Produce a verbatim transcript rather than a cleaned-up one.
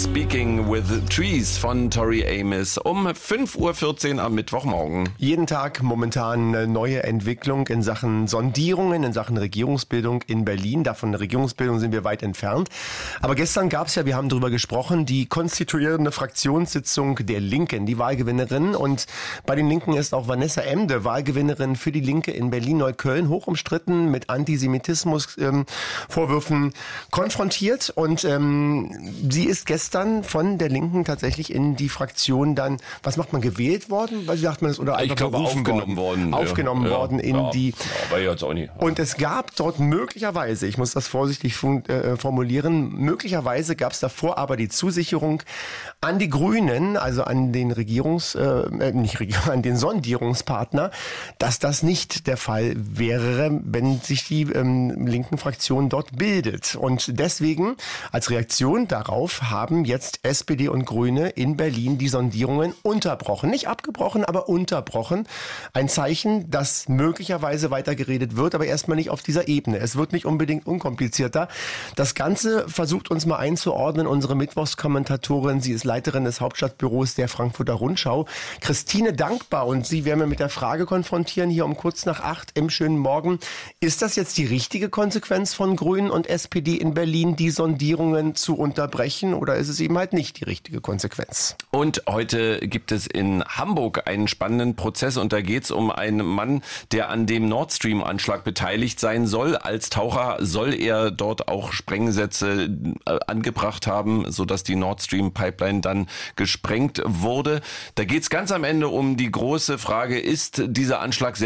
Speaking with Trees von Tori Amos um fünf Uhr vierzehn am Mittwochmorgen. Jeden Tag momentan eine neue Entwicklung in Sachen Sondierungen, in Sachen Regierungsbildung in Berlin. Davon der Regierungsbildung sind wir weit entfernt. Aber gestern gab es ja, wir haben darüber gesprochen, die konstituierende Fraktionssitzung der Linken, die Wahlgewinnerin. Und bei den Linken ist auch Vanessa Emde, Wahlgewinnerin für die Linke in Berlin-Neukölln, hoch umstritten, mit Antisemitismus-Vorwürfen ähm, konfrontiert. Und ähm, sie ist gestern von der Linken tatsächlich in die Fraktion dann, was macht man, gewählt worden? Wie sagt man das? Oder einfach ich glaube, aufgenommen worden. Aufgenommen ja. worden in ja. die... Ja, aber jetzt auch nicht. Und es gab dort möglicherweise, ich muss das vorsichtig fun- äh, formulieren, möglicherweise gab es davor aber die Zusicherung an die Grünen, also an den Regierungs... Äh, nicht Regierung, an den Sondierungspartner, dass das nicht der Fall wäre, wenn sich die ähm, linken Fraktion dort bildet. Und deswegen, als Reaktion darauf, haben jetzt S P D und Grüne in Berlin die Sondierungen unterbrochen. Nicht abgebrochen, aber unterbrochen. Ein Zeichen, dass möglicherweise weitergeredet wird, aber erstmal nicht auf dieser Ebene. Es wird nicht unbedingt unkomplizierter. Das Ganze versucht uns mal einzuordnen unsere Mittwochskommentatorin. Sie ist Leiterin des Hauptstadtbüros der Frankfurter Rundschau, Christine Dankbar. Und Sie werden wir mit der Frage konfrontieren, hier um kurz nach acht im schönen Morgen. Ist das jetzt die richtige Konsequenz von Grünen und S P D in Berlin, die Sondierungen zu unterbrechen? Oder ist es eben halt nicht die richtige Konsequenz? Und heute gibt es in Hamburg einen spannenden Prozess und da geht es um einen Mann, der an dem Nord Stream-Anschlag beteiligt sein soll. Als Taucher soll er dort auch Sprengsätze äh, angebracht haben, sodass die Nord Stream-Pipeline dann gesprengt wurde. Da geht es ganz am Ende um die große Frage, ist dieser Anschlag